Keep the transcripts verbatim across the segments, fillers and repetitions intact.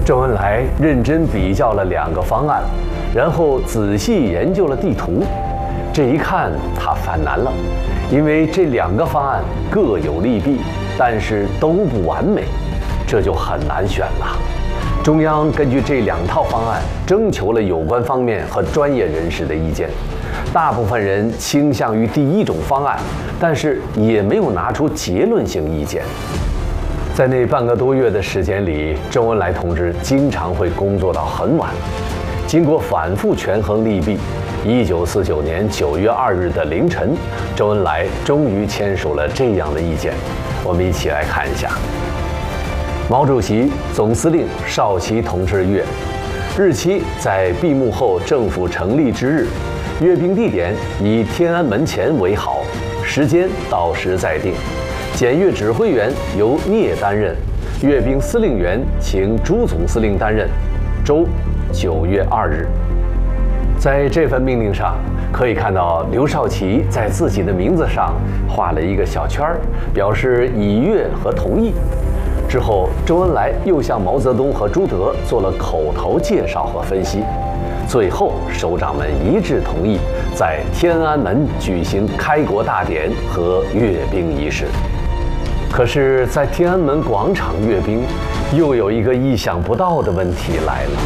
周恩来认真比较了两个方案，然后仔细研究了地图。这一看，他犯难了，因为这两个方案各有利弊，但是都不完美，这就很难选了。中央根据这两套方案征求了有关方面和专业人士的意见，大部分人倾向于第一种方案，但是也没有拿出结论性意见。在那半个多月的时间里，周恩来同志经常会工作到很晚。经过反复权衡利弊，一九四九年九月二日的凌晨，周恩来终于签署了这样的意见。我们一起来看一下。毛主席、总司令邵奇同志阅，日期在闭幕后政府成立之日，阅兵地点以天安门前为好，时间到时再定。检阅指挥员由聂担任，阅兵司令员请朱总司令担任。周九月二日。在这份命令上，可以看到刘少奇在自己的名字上画了一个小圈儿，表示已阅和同意。之后，周恩来又向毛泽东和朱德做了口头介绍和分析。最后，首长们一致同意在天安门举行开国大典和阅兵仪式。可是，在天安门广场阅兵，又有一个意想不到的问题来了。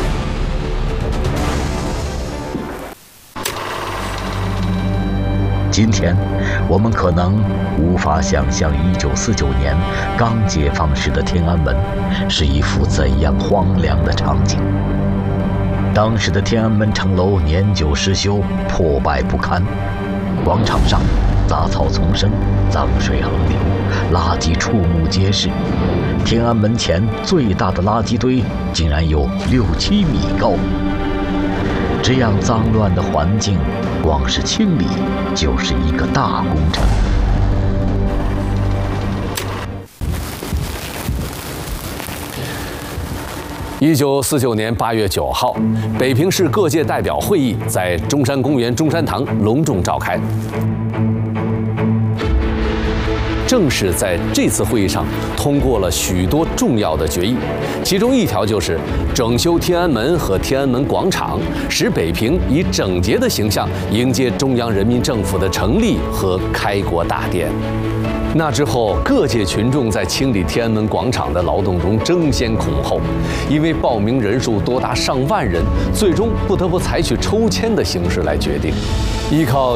今天，我们可能无法想象一九四九年刚解放时的天安门是一幅怎样荒凉的场景。当时的天安门城楼年久失修，破败不堪，广场上杂草丛生，脏水横流，垃圾触目皆是。天安门前最大的垃圾堆竟然有六七米高。这样脏乱的环境，光是清理就是一个大工程。 一九四九年八月九号，北平市各界代表会议在中山公园中山堂隆重召开。正是在这次会议上通过了许多重要的决议，其中一条就是整修天安门和天安门广场，使北平以整洁的形象迎接中央人民政府的成立和开国大典。那之后，各界群众在清理天安门广场的劳动中争先恐后，因为报名人数多达上万人，最终不得不采取抽签的形式来决定。依靠